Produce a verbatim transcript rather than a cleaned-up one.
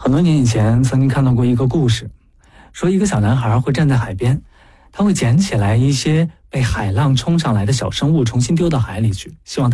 很多年以前曾经看到过一个故事，说一个小男孩会站在海边，他会捡起来一些被海浪冲上来的小生物，重新丢到海里去，希望